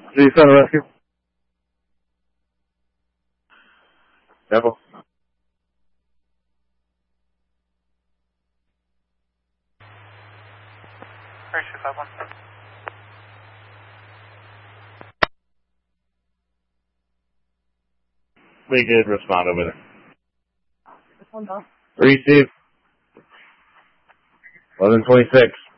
City Center Rescue. Careful. Rescue 5-1. We did respond over there. Receive. 1126.